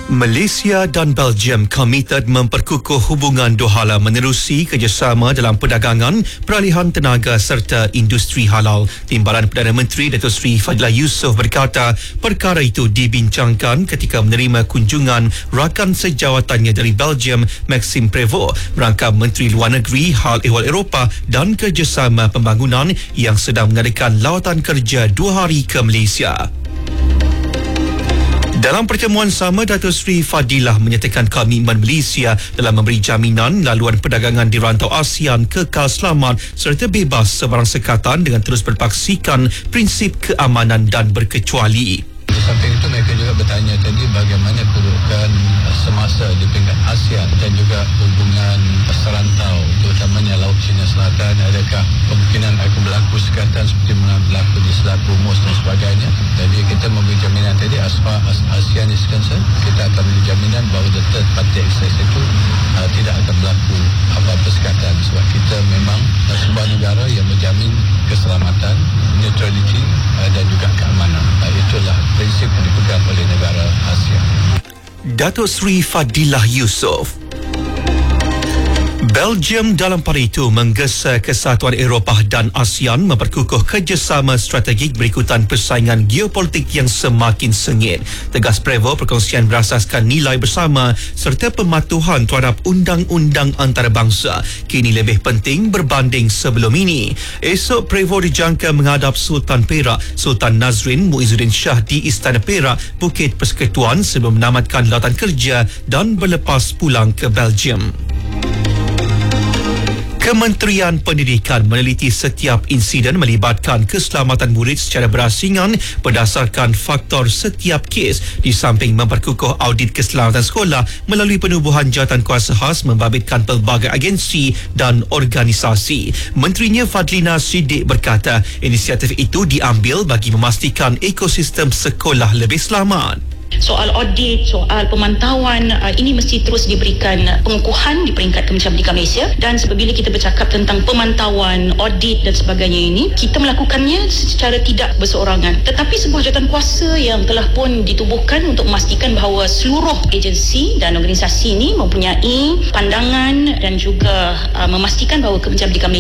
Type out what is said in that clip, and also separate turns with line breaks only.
Malaysia dan Belgium komited memperkukuh hubungan dua hala menerusi kerjasama dalam perdagangan, peralihan tenaga serta industri halal. Timbalan Perdana Menteri Datuk Seri Fadilah Yusof berkata perkara itu dibincangkan ketika menerima kunjungan rakan sejawatannya dari Belgium, Maxime Prévost, rangka Menteri Luar Negeri, Hal Ehwal Eropah dan Kerjasama Pembangunan yang sedang mengadakan lawatan kerja 2 hari ke Malaysia. Dalam pertemuan sama, Datuk Seri Fadilah menyatakan komitmen Malaysia dalam memberi jaminan laluan perdagangan di rantau ASEAN kekal selamat serta bebas sebarang sekatan dengan terus berpaksikan prinsip keamanan dan berkecuali.
Di samping itu mereka juga bertanya tadi bagaimana kedudukan semasa di peringkat ASEAN dan juga hubungan serantau terutamanya Laut Cina Selatan, adakah kemungkinan akan berlaku sekatan seperti mana berlaku di Selat Hormuz dan sebagainya. Jadi kita memberi jaminan tadi as far as ASEAN is concerned, kita akan memberi jaminan bahawa the third party access itu tidak akan berlaku apa-apa sekatan sebab kita memang sebuah negara yang menjamin keselamatan, neutrality dan juga keamanan. Itulah prinsip yang dipegang oleh negara ASEAN.
Datuk Seri Fadilah Yusof. Belgium dalam pada itu menggesa Kesatuan Eropah dan ASEAN memperkukuh kerjasama strategik berikutan persaingan geopolitik yang semakin sengit. Tegas Prévost, perkongsian berasaskan nilai bersama serta pematuhan terhadap undang-undang antarabangsa kini lebih penting berbanding sebelum ini. Esok Prévost dijangka menghadap Sultan Perak, Sultan Nazrin Muizzuddin Shah di Istana Perak, Bukit Persekutuan sebelum menamatkan lawatan kerja dan berlepas pulang ke Belgium. Kementerian Pendidikan meneliti setiap insiden melibatkan keselamatan murid secara berasingan berdasarkan faktor setiap kes di samping memperkukuh audit keselamatan sekolah melalui penubuhan jawatankuasa khas membabitkan pelbagai agensi dan organisasi. Menterinya Fadlina Siddiq berkata inisiatif itu diambil bagi memastikan ekosistem sekolah lebih selamat.
Soal audit, soal pemantauan ini mesti terus diberikan pengukuhan di peringkat Kementerian Pendidikan Malaysia, dan apabila kita bercakap tentang pemantauan, audit dan sebagainya ini, kita melakukannya secara tidak berseorangan, tetapi sebuah jawatankuasa yang telah pun ditubuhkan untuk memastikan bahawa seluruh agensi dan organisasi ini mempunyai pandangan dan juga memastikan bahawa Kementerian Pendidikan Malaysia